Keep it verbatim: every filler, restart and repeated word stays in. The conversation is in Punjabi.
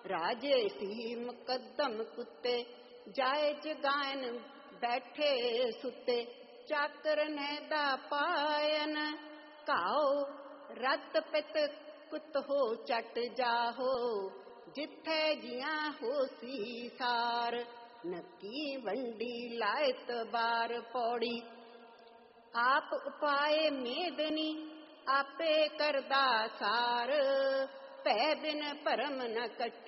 ਰਾਜੇ ਸੀ ਮੁਕੱਦਮ ਕੁੱਤੇ, ਜਾਇਜ਼ ਗਾਇਨ ਬੈਠੇ ਸੁੱਤੇ। ਚਾਕਰ ਨੇ ਦਾ ਪਾਇਨ, ਘਾਓ ਰਤ ਪਿਤ ਕੁੱਤ ਹੋ ਚੱਟ ਜਾਹੋ। ਜਿੱਥੇ ਜੀਆਂ ਹੋਸੀ ਸਾਰ, ਨੱਕੀ ਵੰਡੀ ਲਾਇਤ ਬਾਰ। ਪੌੜੀ ਆਪ ਉਪਾਏ ਮੇਦਨੀ, ਆਪੇ ਕਰਦਾ ਸਾਰ। ਭੈ ਬਿਨ ਭਰਮ ਨ ਕੱਟੀ